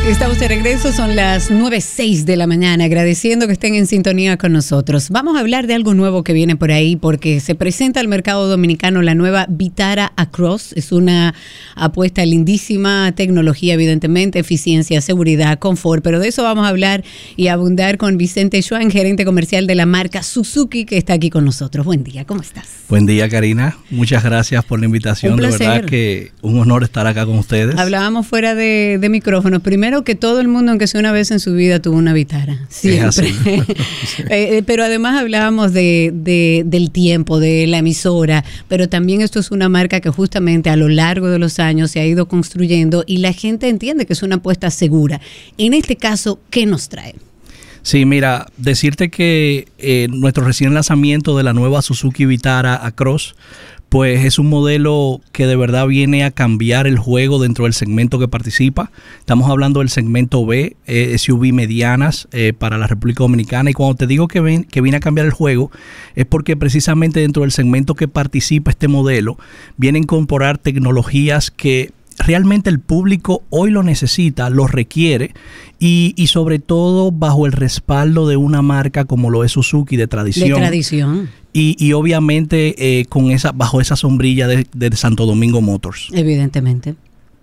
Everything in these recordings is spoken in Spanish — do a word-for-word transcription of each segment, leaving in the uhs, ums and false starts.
Estamos de regreso, son las nueve seis de la mañana, agradeciendo que estén en sintonía con nosotros. Vamos a hablar de algo nuevo que viene por ahí, porque se presenta al mercado dominicano la nueva Vitara Across. Es una apuesta lindísima, tecnología evidentemente, eficiencia, seguridad, confort, pero de eso vamos a hablar y abundar con Vicente Schwan, gerente comercial de la marca Suzuki, que está aquí con nosotros. Buen día, ¿cómo estás? Buen día, Karina. Muchas gracias por la invitación. Un placer. De verdad que un honor estar acá con ustedes. Hablábamos fuera de, de micrófonos. Primero que todo el mundo, aunque sea una vez en su vida, tuvo una Vitara. Siempre. Es así. eh, pero además hablábamos de, de, del tiempo, de la emisora, pero también esto es una marca que justamente a lo largo de los años se ha ido construyendo y la gente entiende que es una apuesta segura. En este caso, ¿qué nos trae? Sí, mira, decirte que eh, nuestro recién lanzamiento de la nueva Suzuki Vitara Across, pues es un modelo que de verdad viene a cambiar el juego dentro del segmento que participa. Estamos hablando del segmento B, eh, S U V medianas eh, para la República Dominicana. Y cuando te digo que, ven, que viene a cambiar el juego, es porque precisamente dentro del segmento que participa este modelo, viene a incorporar tecnologías que realmente el público hoy lo necesita, lo requiere y, y sobre todo bajo el respaldo de una marca como lo es Suzuki de tradición. De tradición. Y, y obviamente eh, con esa bajo esa sombrilla de, de Santo Domingo Motors. Evidentemente.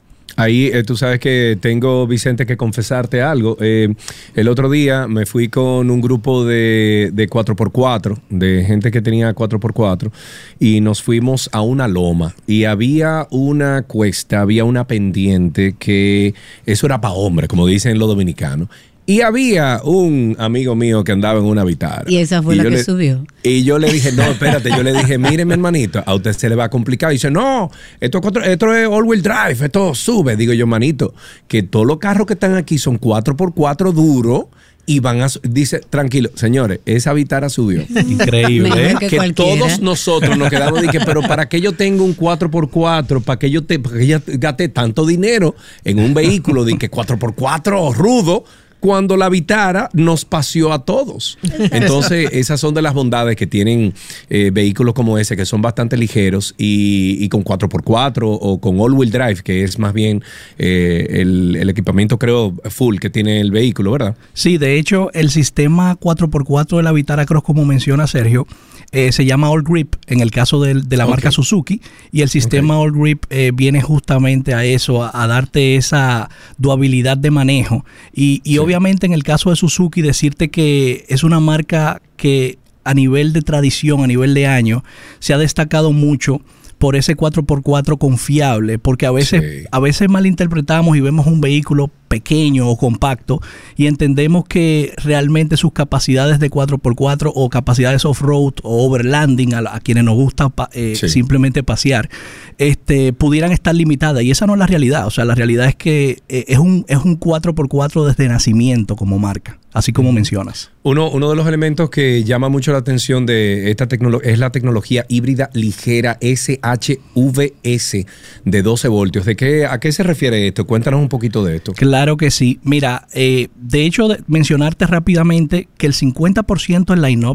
Ahí eh, tú sabes que tengo, Vicente, que confesarte algo. Eh, el otro día me fui con un grupo de, de cuatro por cuatro, de gente que tenía cuatro por cuatro, y nos fuimos a una loma. Y había una cuesta, había una pendiente que eso era para hombres, como dicen los dominicanos. Y había un amigo mío que andaba en una Vitara. Y esa fue y la que le, subió. Y yo le dije, no, espérate, yo le dije, mire, mi hermanito, a usted se le va a complicar. Y dice, no, esto, esto es all-wheel drive, esto sube. Digo yo, manito, que todos los carros que están aquí son cuatro por cuatro duros. Y van a, dice, tranquilo, señores, esa Vitara subió. Increíble, ¿eh? Que, que todos nosotros nos quedamos y que, pero ¿para qué yo tengo un cuatro por cuatro? ¿Para qué yo te, para que yo gaste tanto dinero en un vehículo de que cuatro por cuatro rudo? Cuando la Vitara nos paseó a todos. Entonces, esas son de las bondades que tienen eh, vehículos como ese, que son bastante ligeros y, y con cuatro por cuatro o con all-wheel drive, que es más bien eh, el, el equipamiento, creo, full que tiene el vehículo, ¿verdad? Sí, de hecho, el sistema cuatro por cuatro de la Vitara Cross, como menciona Sergio, eh, se llama All Grip en el caso de, de la okay. marca Suzuki, y el sistema okay. All Grip eh, viene justamente a eso, a, a darte esa durabilidad de manejo. Y, y sí. obviamente en el caso de Suzuki, decirte que es una marca que a nivel de tradición, a nivel de años, se ha destacado mucho por ese cuatro por cuatro confiable, porque a veces, sí. a veces malinterpretamos y vemos un vehículo pequeño o compacto y entendemos que realmente sus capacidades de cuatro por cuatro o capacidades off-road o overlanding, a, a quienes nos gusta pa, eh, sí. simplemente pasear, este, pudieran estar limitadas, y esa no es la realidad. O sea, la realidad es que eh, es un es un cuatro por cuatro desde nacimiento como marca, así como mencionas. Uno, uno de los elementos que llama mucho la atención de esta tecnología es la tecnología híbrida ligera S H V S de doce voltios. ¿De qué, a qué se refiere esto? Cuéntanos un poquito de esto. Claro que sí. Mira, eh, de hecho, de mencionarte rápidamente que el cincuenta por ciento del line-up